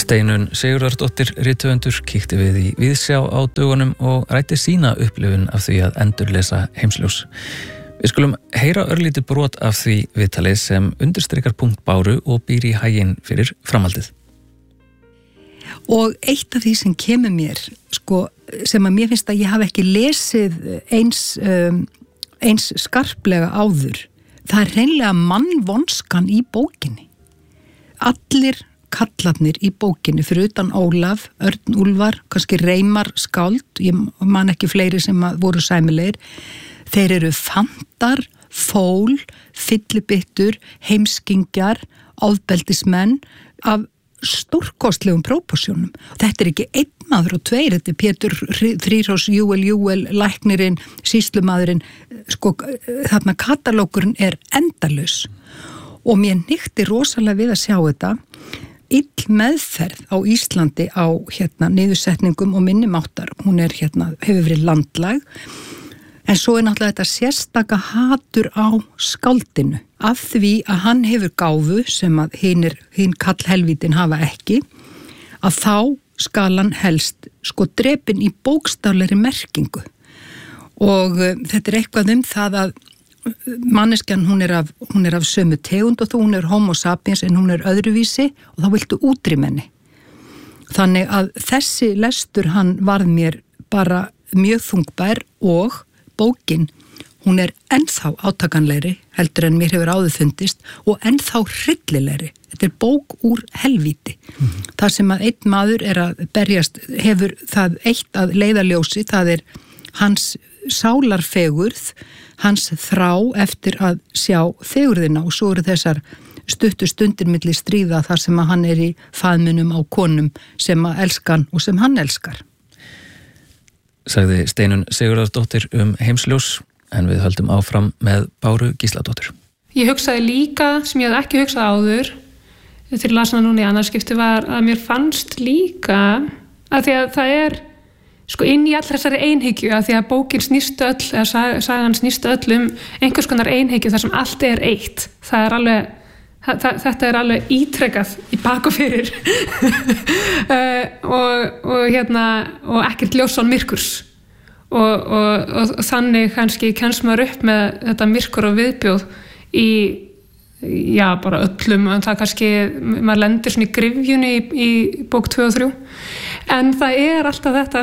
Steinunn Sigurðardóttir rithöfundur kíkti við í Víðsjá á dögunum og ræddi sína upplifun af því að endurlesa Heimsljós. Við skulum heyra örlítið brot af því viðtali sem undirstrikar punkt Báru og býr í haginn fyrir framhaldið. Og eitt af því sem kemur mér, sem að mér finnst að ég hafi ekki lesið eins skarplega áður, það er hreinlega mannvonskan í bókinni. Allir kallarnir í bókinni, fyrir utan Ólaf, Örn Úlfar, kannski Reimar skáld, ég man ekki fleiri sem voru sæmilegir, þeir eru fantar, fól, fyllibittur, heimskingjar, ofbeldismenn af stórkostlegum próporsjónum. Þetta er ekki einn maður og tveir, þetta er Pétur Þrírós, Júel, læknirinn, sýslumaðurinn, þarna katalókurinn er endalaus. Og mér hnykkti rosalega við að sjá þetta. Ill meðferð á Íslandi á niðursetningum og minnimáttar, hún er hefur verið landlæg, en svo er náttúrulega þetta sérstaka hatur á skáldinu, af því að hann hefur gáfu sem að hinn kallhelvítin hafa ekki, að þá skal hann helst drepinn í bókstaflegri merkingu. Og þetta er eitthvað það að manneskjan hún er af sömu tegund og hún er homo sapiens en hún er öðruvísi og þá viltu útrýma henni. Þannig að þessi lestur hann varð mér bara mjög þungbær og bókin hún er ennþá átakanlegri heldur en mér hefur áður fundist og ennþá hryllilegri. Þetta er bók úr helvíti. Það sem að einn maður er að berjast hefur það eitt að leiðarljósi, það er hans sálarfegurð, hans þrá eftir að sjá fegurðina og svo eru þessar stuttu stundir milli stríða þar sem að hann er í faðminum á konum sem að elska hann og sem hann elskar. Sagði Steinunn Sigurðardóttir Heimsljós, en við höldum áfram með Báru Gísladóttur. Ég hugsaði líka, sem ég hafði ekki hugsað áður, þegar ég las hana núna í annarskipti, var að mér fannst líka að því að það er inn í allra þessari einhyggju að því að bókin snýst öll, eða sagan snýst öll einhvers konar einhyggju þar sem allt er eitt. Þetta er alveg ítrekað í bak og fyrir og ekkert ljós án myrkurs og þannig kannski kemst maður upp með þetta myrkur og viðbjóð í bara öllum, en það kannski maður lendir svona í gryfjunni í bók 2 og 3, en það er alltaf þetta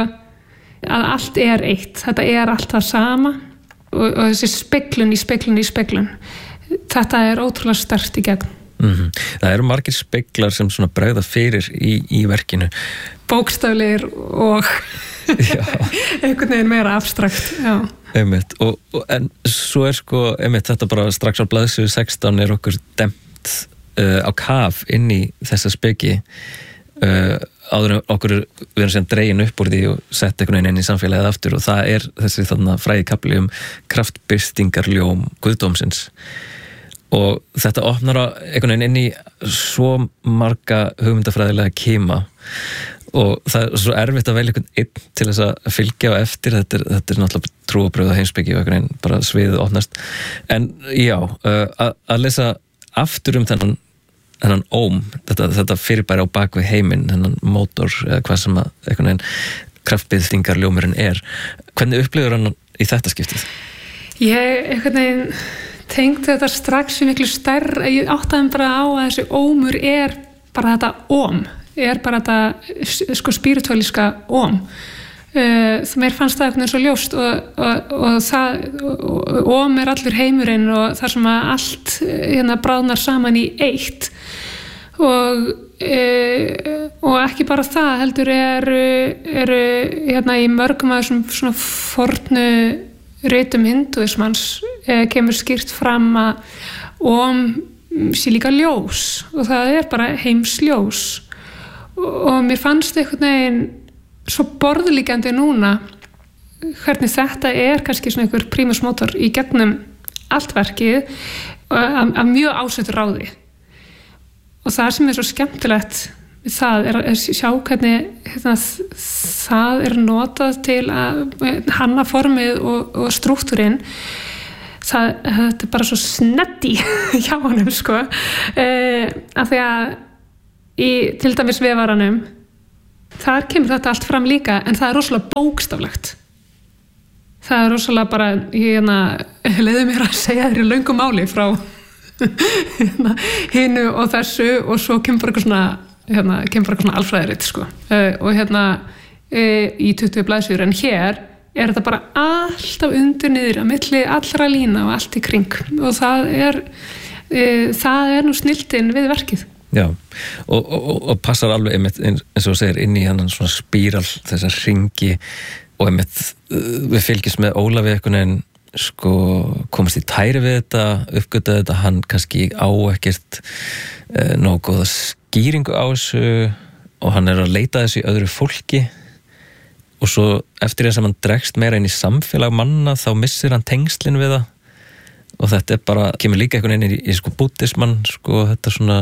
að allt er eitt, þetta er alltaf sama og þessi speglun í speglun þetta er ótrúlega sterkt í gegn. Það eru margir speglar sem svona bregða fyrir í verkinu, bókstaflegir og einhvern veginn meira abstrakt. Einmitt, en svo er einmitt þetta bara strax á blaðsíðu 16 er okkur dempt á kaf inn í þessa speki áður okkur við erum sem dregin upp úr því og sett einhvern veginn inn í samfélagið aftur og það er þessi þarna frægi kafli kraftbirtingarljóm Guðdómsins og þetta opnar á einhvern veginn inn í svo marga hugmyndafræðilega kima og það er svo erfitt að velja einhvern einn til þess að fylgja á eftir, þetta er náttúrulega trúarbrögð og heimspeki og einhvern veginn bara sviðið opnast, en já að lesa aftur þennan óm, þetta fyrirbæri á bakvið heiminn, þennan mótor eða hvað sem að einhvern veginn kraftbirtingarljómurinn er, hvernig upplifir hann í þetta skiptið? Ég einhvern veginn tengdi þetta strax miklu stærra, ég áttaði bara á að þessi ómur er bara þetta óm, er bara þetta spirituálíska óm. Mér fannst það eitthvað svo ljóst og það óm er allur heimurinn og þar sem að allt bráðnar saman í eitt og ekki bara það heldur eru í mörgum af þessum svona fornu ritum hindúismans kemur skýrt fram að óm sé líka ljós og það er bara heimsljós og mér fannst einhvern veginn svo borðlíkjandi núna hvernig þetta er kannski svona einhver prímusmótor í gegnum allt verkið af mjög ásettur ráði og það sem er svo skemmtilegt við það er að sjá hvernig það er notað til að hanna formið og strúktúrin þetta er bara svo sneddi hjá honum af því að til dæmis vefaranum, þar kemur þetta allt fram líka, en það rosalega bókstaflegt. Það rosalega bara, leiði mér að segja þér í löngu máli frá hinu og þessu, og svo kemur bara eitthvað svona alfræðirit, sko. Og í 20 blaðsíður, en hér þetta bara alltaf undir niður á milli allra lína og allt í kring, og það er nú snilldin við verkið. Já, og passar alveg einmitt, eins og segir, inn í hann svona spíral, þessar hringi, og einmitt við fylgjumst með Ólafi einhvern veginn, sko, komast í tæri við þetta, uppgötaði þetta, hann kannski á ekkert nógu góða skýringu á þessu, og hann að leita þessu í öðru fólki, og svo eftir þess að hann dregst meira inn í samfélag manna, þá missir hann tengslin við það, og þetta bara, kemur líka einhvern veginn í sko búddismann, sko, þetta svona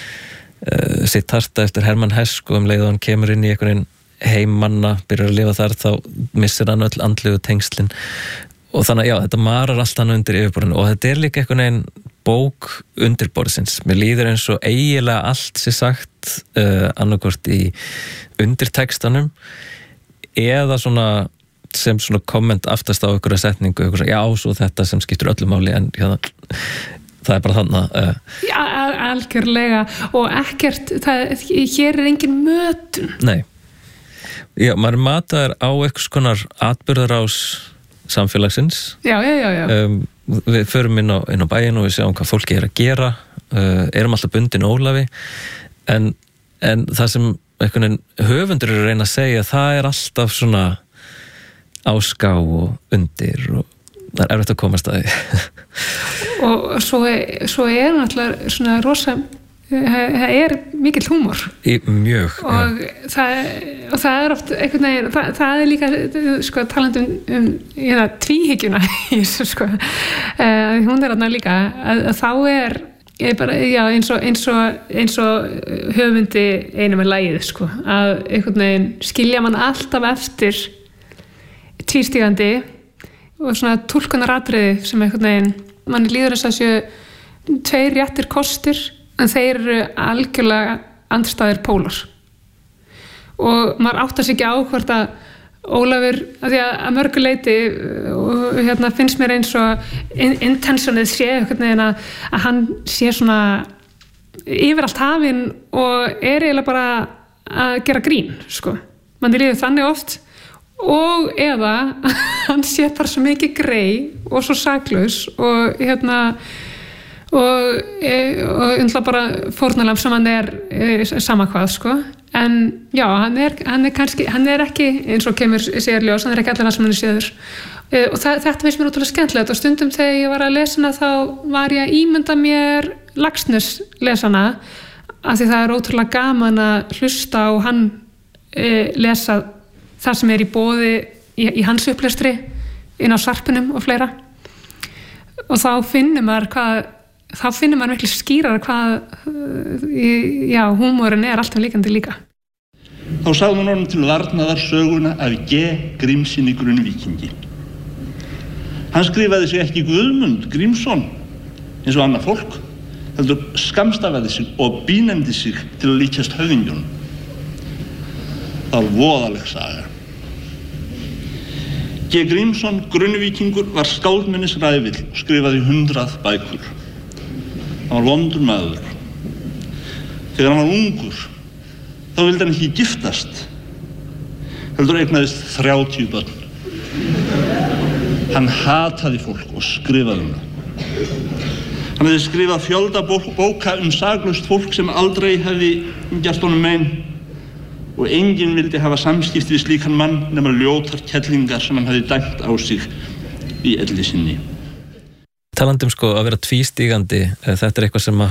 Siddhartha eftir Hermann Hesse, sko, leið og hann kemur inn í einhvern veginn heimmanna, byrjar að lifa þar, þá missir hann öll andlegu tengslin, og þannig að já, þetta marar allt hann undir yfirborðinu, og þetta líka einhvern veginn bók undirborðsins. Mér líður eins og eiginlega allt sé sagt annarkvort í undirtekstanum, eða svona sem svona komment aftast á einhverja setningu, einhverja, já, svo þetta sem skiptir öllu máli, en það bara þannig. Já, algjörlega, og ekkert, hér engin mötun. Nei. Já, maður mataður á eitthvað konar atburðarás samfélagsins. Já. Við förum inn á bæinn og við sjáum hvað fólki að gera, erum alltaf bundin Ólafi, en það sem einhvern höfundur að reyna að segja, það alltaf svona áská og undir, og það erfitt að komast að því. Og svo náttúrulega svona rosa, það mikill húmor. Mjög. Og það oft einhvern veginn, það líka, sko, talandi um tvíhyggjuna í þessu, sko, hún þarna líka, að þá bara, já, eins og höfundi einu með lagið, sko, að einhvern veginn skilja mann alltaf eftir tvístígandi og svona túlkunaratriði sem einhvern veginn, manni líður þess að séu tveir réttir kostir, en þeir eru algjörlega andstæðir pólar, og maður áttar sig ekki á hvort að Ólafur, að því að mörgu leyti, og finnst mér eins og intentionið sé einhvern veginn að hann sé svona yfir allt hafinn og eiginlega bara að gera grín, sko. Manni líður þannig oft, og eða hann sé bara svo mikið grey og svo saklaus og og bara fórnarlamb sem hann sama hvað, sko, en já, hann ekki eins og kemur sér ljós, hann ekki allir það sem hann séður, og þetta finnst mér ótrúlega skemmtilegt, og stundum þegar ég var að lesa hana, þá var ég að ímynda mér Laxness lesana, af því það ótrúlega gaman að hlusta á hann lesa það sem í boði í hans upplestri inn á Sarpinum og fleira, og þá finnur maður miklu skýrar hvað húmórin alltaf líkandi líka. Þá sagði hún honum til varnaðar söguna af G. Grímssyni Grunnvíkingi. Hann skrifaði sig ekki Guðmund Grímsson eins og annað fólk, heldur skammstafaði sig og bínefndi sig til að líkjast höfðingjunum. Það voðaleg saga. G. Grímsson Grunnvíkingur var skáldminnisræfill og skrifaði 100 bækur. Hann var vondur maður. Þegar hann var ungur, þá vildi hann ekki giftast, heldur eignaðist 30 börn. Hann hataði fólk og skrifaði það. Hann hefði skrifað fjölda bóka saklaust fólk sem aldrei hefði gert honum mein, og enginn vildi hafa samskipti við slíkan mann nema ljótar kellingar sem hann hefði dæmt á sig í elli sinni. Talandum sko að vera tvístígandi, þetta eitthvað sem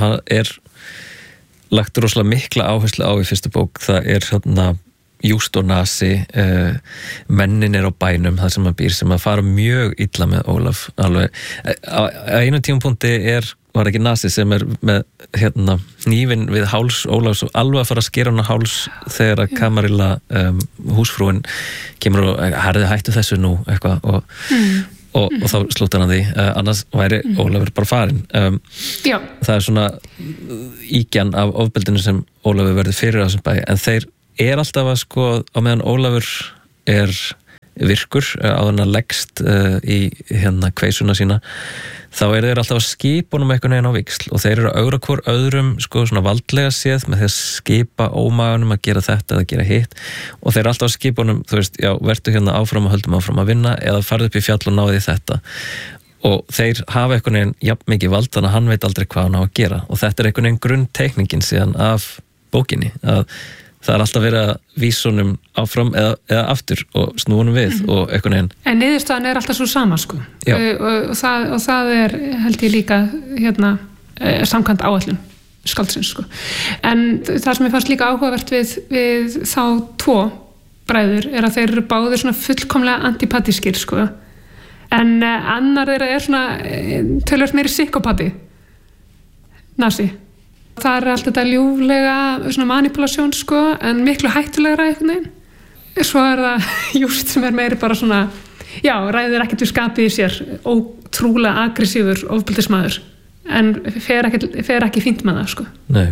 lagt rosalega mikla áherslu á í fyrstu bók. Það hérna Just og Nasi, mennin á bænum, það sem hann býr, sem að fara mjög illa með Ólaf. Alveg, á einum tímapunkti var ekki Nasi sem með hnífinn við háls Ólafs og alveg að fara að skera hann á háls þegar að Kamarilla, húsfrúin, kemur og herði hættu þessu nú eitthvað, og þá slúttar hann því, annars væri Ólafur bara farinn. Það svona íkjan af ofbeldinu sem Ólafur verður fyrir á þessum bæ, en þeir alltaf að sko, á meðan Ólafur virkur áður en að leggst í kveisuna sína, þá þeir alltaf að skipa honum einhvern veginn á víxl og þeir eru að ögra hvor öðrum sko svona valdlega séð með því að skipa ómaganum að gera þetta eða gera hitt og þeir alltaf að skipa honum, þú veist, já, vertu áfram og höldum áfram að vinna eða farðu upp í fjall og náði þetta og þeir hafa einhvern veginn jafn mikið vald þannig að hann veit aldrei hvað hann á að gera og þetta einhvern veginn grunnteikningin síðan af bókinni að það alltaf verið að vísa honum áfram eða aftur og snúa honum við og einhvern veginn. En niðurstaðan alltaf svo sama sko og það held ég líka samkvæmt áætlun skáldsins sko. En það sem ég fannst líka áhugavert við þá tvo bræður að þeir eru báðir svona fullkomlega antipatískir sko. En annar þeirra svona tölvöld meiri psykopati Nasi. Það alltaf þetta ljúflega svona manipulasjón sko, en miklu hættulegra einhvern veginn. Svo það Just sem meiri bara svona, já, ræðir ekkert við skapið í sér, ótrúlega aggressífur ofbeldismadur, en fer ekki fínt með það sko. Nei,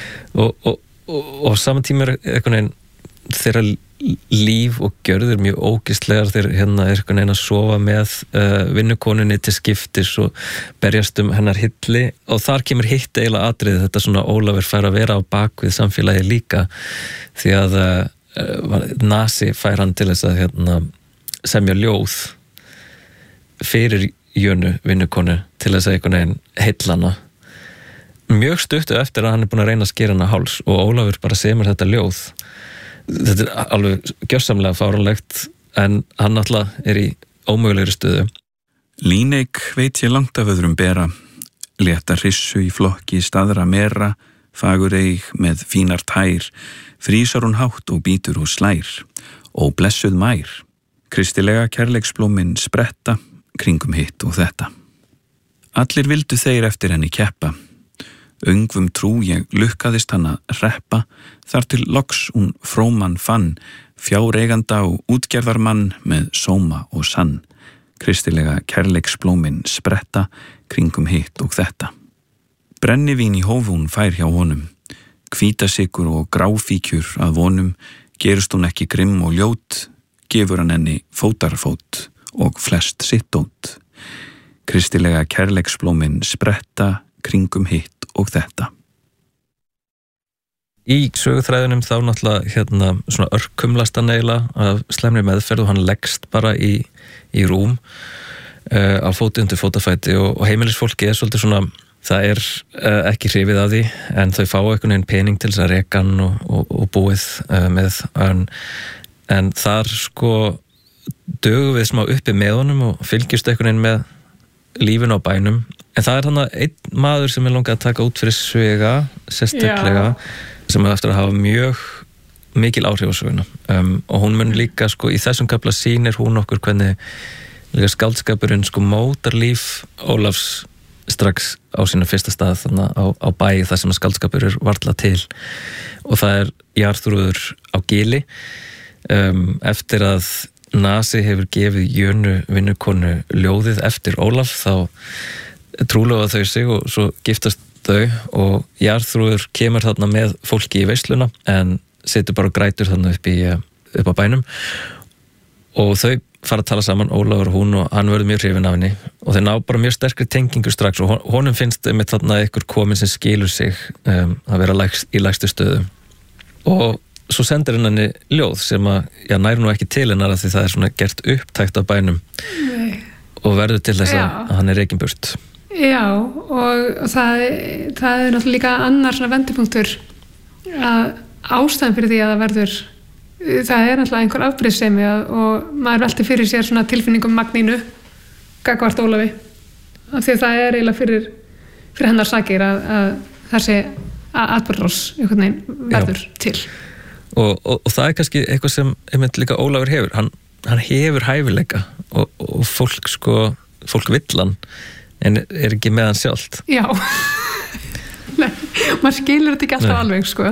og saman tíma einhvern veginn þeirra líf og gjörður mjög ógeðslegar þeir einhvern veginn að sofa með vinnukonunni til skiptis og berjast hennar hilli og þar kemur hitt eiginlega atriði þetta svona Ólafur fær að vera á bakvið samfélagi líka því að Nasi fær hann til þess að semja ljóð fyrir Jönu vinnukonu til þess að einhvern veginn heilla hana mjög stuttu eftir að hann búin að reyna að skera hana háls og Ólafur bara semur þetta ljóð. Þetta alveg gjörsamlega fáránlegt en hann alltaf í ómögulegri stöðu. Líneik veit ég langt af öðrum bera, létta hrissu í flokki staðra mera, fagur eig með fínar tær, frísar hún hátt og bítur og slær, og blessuð mær, kristilega kærleiksblómin spretta, kringum hitt og þetta. Allir vildu þeir eftir henni keppa, Öngvum trú ég lukkaðist hann að reppa, þar til loks hún fróman fann, fjáreiganda og útgerðarmann með sóma og sann, kristilega kærleiksblómin spretta, kringum hitt og þetta. Brennivín í hófún fær hjá honum, hvítasykur og gráfíkjur að vonum, gerist hún ekki grimm og ljót, gefur hann henni fótarfót og flest sitt ót. Kristilega kærleiksblómin spretta, kringum hitt og þetta. Í söguþræðunum þá náttúrulega svona örkumlast hann eiginlega af slæmri meðferð og hann leggst bara í rúm á fóti undir fótafæti og heimilisfólki svolítið svona, það ekki hrifið af því en þau fá einhvern veginn pening til þess að reka hann og búið með en þar sko dögum við smá uppi með honum og fylgjast einhvern veginn með lífinu á bænum en það þannig einn maður sem langað að taka út fyrir Svega sérstaklega sem eftir að hafa mjög mikil áhrif á söguna og hún mun líka sko í þessum kafla sýnir hún okkur hvernig líka skáldskapurinn sko mótar líf Ólafs strax á sína fyrsta stað þannig á bæi þar sem skáldskapur varla til og það jarðrúður á Gili eftir að Nasi hefur gefið Jönu vinnukonu ljóðið eftir Ólaf þá trúlofa þau sig og svo giftast þau og jarðrúður kemur þarna með fólki í veisluna en setur bara grætur þarna upp á bænum og þau fara að tala saman, Ólafur og hún og hann verður mjög hrifinn af henni og þeir ná bara mjög sterkri tengingu strax og honum finnst með þarna einhver komin sem skilur sig að vera í lægstu stöðu og svo sendir henni ljóð sem að nær nú ekki til hennar því það svona gert upptækt á bænum og verður til þess að hann rekinn burt. Já, og það náttúrulega líka annar svona vendipunktur að ástæðan fyrir því að það verður það náttúrulega einhver afbrýðsemi og maður velti fyrir sér svona tilfinningum Magnínu gagnvart Ólafi af því að það eiginlega fyrir hennar sakir að þessi atburðarás einhvern veginn verður til. Og það kannski eitthvað sem einmitt líka Ólafur hefur hann hefur hæfileika og fólk vill hann en ekki með hann sjálft. Já Nei, maður skilur þetta ekki alltaf alveg sko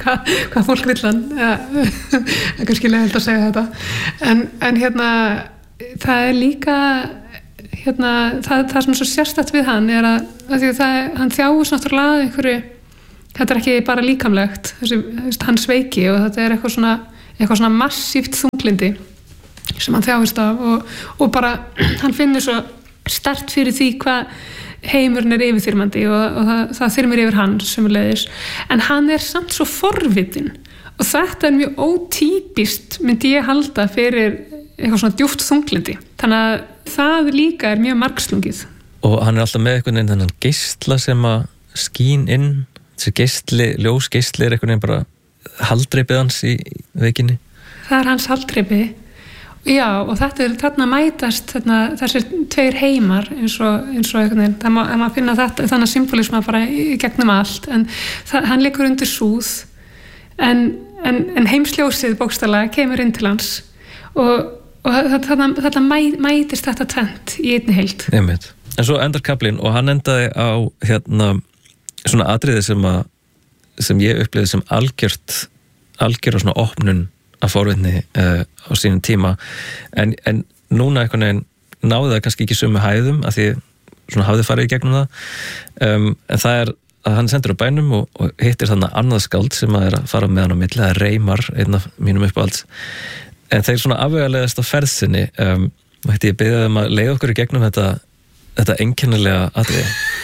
hvað fólk vill hann kannski leiðilegt að segja þetta en það líka það sem er svo sérstætt við hann er að hann þjáist náttúrulega einhverju, þetta er ekki bara líkamlegt hann sveiki og þetta er eitthvað svona massíft þunglindi sem hann þjáist af og bara hann finnur svo sterkt fyrir því hvað heimurinn er yfirþyrmandi og það þyrmir yfir hann sömuleiðis, en hann er samt svo forvitin og þetta er mjög ótípist myndi ég halda fyrir eitthvað svona djúpt þunglindi, þannig að það líka er mjög margslungið. Og hann er alltaf með einhvern veginn þennan geisla sem að skín inn, þessi geisli, ljósgeisli er einhvern veginn bara haldreipið hans í veikinni. Það er hans haldreipi, já, og þarna mætast þessir tveir heimar eins og einhvern veginn, það má finna þannig symbolisma bara í gegnum allt, en hann liggur undir súð, en heimsljósið bókstaflega kemur inn til hans og þetta mætist þetta tvennt í einni heild. Einmitt. En svo endar kaflinn og hann endaði á svona atriði sem ég upplifði sem algjör svona opnun af forvitni á sínum tíma, en núna einhvern veginn náði það kannski ekki sömu hæðum af því svona hafði farið í gegnum það, en það er að hann sendur á bænum og hittir þarna annað skáld sem að er að fara með hann á milli, það er Reimar, einn af mínum uppáhalds. En þeir svona afvegalegast á ferðsinni og ég byrjaði að leiða okkur í gegnum þetta einkennilega atriði.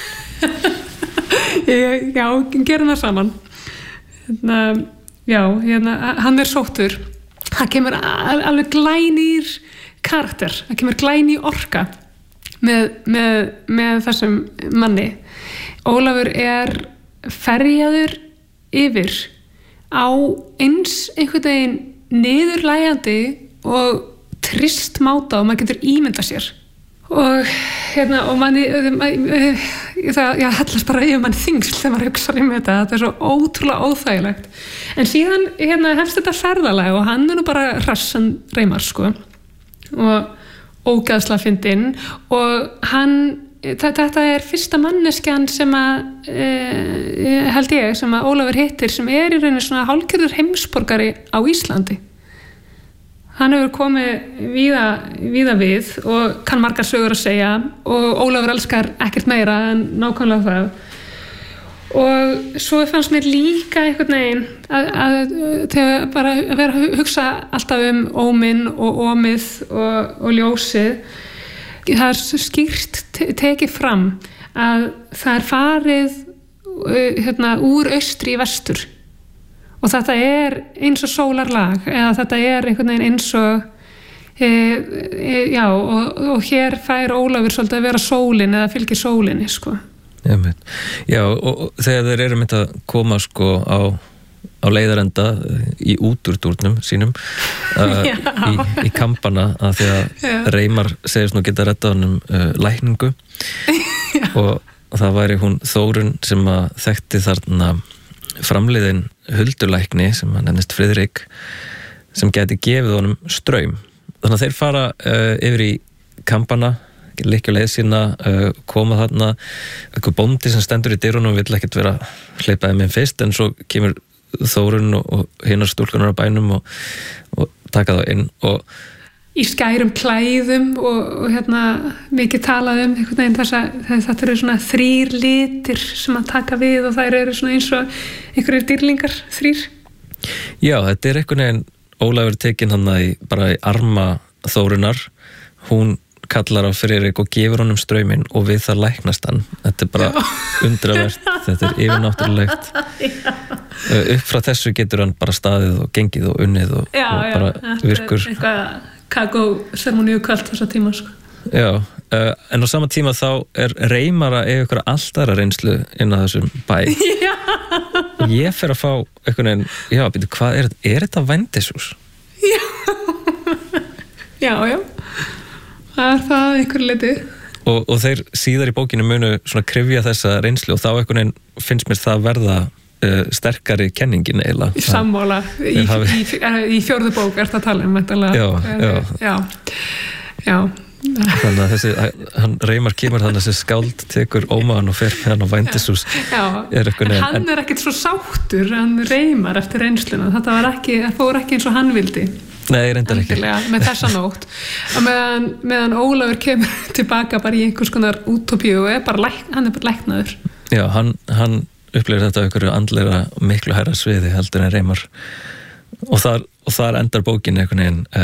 Já, gerum það saman. Hann er sóttur. Það kemur alveg glænýr karakter, það kemur glænýr orka með þessum manni. Ólafur er ferjaður yfir á eins einhvern veginn niðurlægjandi og trist máta og maður getur ímyndað sér og manni það hellast bara yfir manni þyngsl þegar maður hugsar þetta er svo ótrúlega óþægilegt, en síðan hefst þetta ferðalag og hann er nú bara hrassan Reimar sko og ógeðslega fyndinn og þetta er fyrsta manneskjan sem að held ég sem að Ólafur hittir sem er í rauninni svona hálfgerður heimsborgari á Íslandi. Hann hefur komið víða við og kann margar sögur að segja og Ólafur elskar ekkert meira en nákvæmlega það. Og svo fannst mér líka einhvern veginn að þegar bara að vera að hugsa alltaf óminn og ómið og ljósið, það er skýrt tekið fram að það er farið úr austri í vestur og þetta er eins og sólarlag eða þetta er einhvern veginn eins og og hér fær Ólafur svolítið að vera sólin eða fylgir sólinni sko. Já, og þegar þeir eru mynd að koma sko á leiðarenda í útúrdúrnum sínum í kampana að því að Reimar segist nú geta reddað honum lækningu og það væri hún Þórunn sem að þekkti þarna framliðin huldulækni sem hann nefnist Friðrik sem geti gefið honum straum, þannig að þeir fara yfir í kampana, líkja leið sína, koma þarna eitthvað bóndi sem stendur í dyrunum og vill ekkert vera hleypaði með fyrst, en svo kemur Þórunn og hinnar stúlkunar á bænum og taka þá inn og í skærum klæðum og mikið talað einhvern veginn þetta eru svona 3 litir sem að taka við og þær eru svona eins og einhverjir dýrlingar 3. Já, þetta er einhvern veginn Ólafur tekinn hann bara í arma Þórunnar, hún kallar á Friðrik og gefur honum strauminn og við það læknast hann. Þetta er bara undravert, þetta er yfirnáttúrulegt. Upp frá þessu getur hann bara staðið og gengið og unnið og bara virkur. Eitthvað kakósermoníu kvöld þessa tíma sko. Já, en á sama tíma þá er Reimar að eiga ykkur allt aðra reynslu inn á þessum bæ. Og ég fer að fá einhvern veginn, býtu, hvað er þetta vændishús? Já. Það er það einhverju leiti. Og þeir síðar í bókinu munu svona kryfja þessa reynslu og þá einhvern veginn finnst mér það verða sterkari kenningin eiginlega. Sammála. Í 4. bók er það að tala um. Já. Þannig að hann Reimar kemur þannig að þessi skáld tekur ómaðan og fer með hann á vændishús. Hann er ekkert svo sáttur, hann Reimar eftir reynsluna. Þetta fór ekki eins og hann vildi. Nei, reyndar ekki. Með þessa nótt. Og meðan Ólafur kemur tilbaka bara í einhvers konar útópíu og hann bara læknaður. Já, hann upplifir þetta einhverju andleira miklu hærra sviði heldur en Reimar. Og þar endar bókin einhvern veginn